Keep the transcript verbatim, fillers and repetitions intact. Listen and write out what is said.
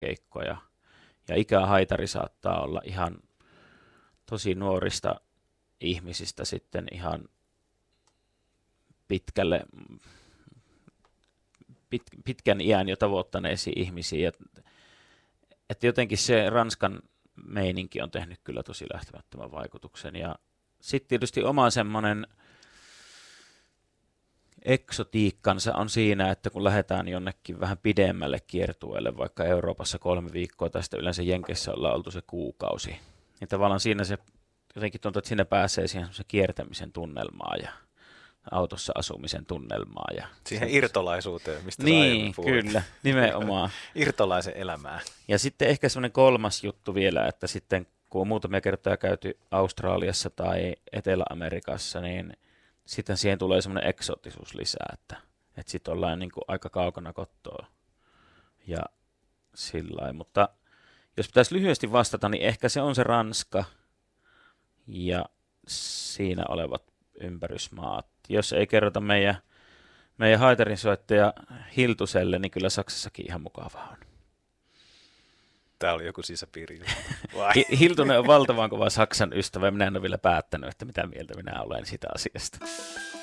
keikkoja. Ja ikähaitari saattaa olla ihan tosi nuorista ihmisistä sitten ihan pitkälle, pit, pitkän iän jo tavoittaneisiin ihmisiin. Et, et jotenkin se Ranskan meininki on tehnyt kyllä tosi lähtemättömän vaikutuksen. Ja sitten tietysti oma semmoinen eksotiikkansa on siinä, että kun lähdetään jonnekin vähän pidemmälle kiertueelle, vaikka Euroopassa kolme viikkoa, tästä yleensä Jenkeissä ollaan oltu se kuukausi, niin tavallaan siinä se jotenkin tuntuu, että siinä pääsee siihen semmoisen kiertämisen tunnelmaan ja autossa asumisen tunnelmaa. Ja siihen irtolaisuuteen, mistä niin, kyllä, nimenomaan. Irtolaisen elämää. Ja sitten ehkä semmoinen kolmas juttu vielä, että sitten kun on muutamia kertoja käyty Australiassa tai Etelä-Amerikassa, niin sitten siihen tulee semmoinen eksoottisuus lisää, että, että sitten ollaan niin kuin aika kaukana kotoa ja sillain. Mutta jos pitäisi lyhyesti vastata, niin ehkä se on se Ranska ja siinä olevat ympärysmaat. Jos ei kerrota meidän, meidän haitarinsoittaja Hiltuselle, niin kyllä Saksassakin ihan mukavaa on. Tämä oli joku sisäpiiri. Hiltunen on valtavan kova Saksan ystävä, minä en ole vielä päättänyt, että mitä mieltä minä olen sitä asiasta.